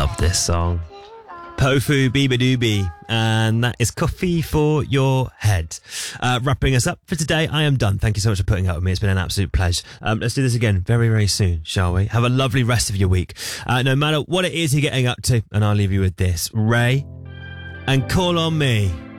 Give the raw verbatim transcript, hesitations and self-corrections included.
love this song. Pofu Bibadoobie, and that is Coffee for Your Head. Uh, wrapping us up for today, I am done. Thank you so much for putting up with me. It's been an absolute pleasure. Um, let's do this again very, very soon, shall we? Have a lovely rest of your week. Uh, no matter what it is you're getting up to, and I'll leave you with this. Ray, and Call on Me.